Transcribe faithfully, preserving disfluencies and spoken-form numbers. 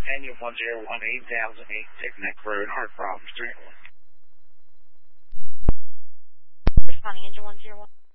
Daniel one zero one eight thousand eight, Thick Neck Road, Heart Problems, three oh one. Responding engine one zero one.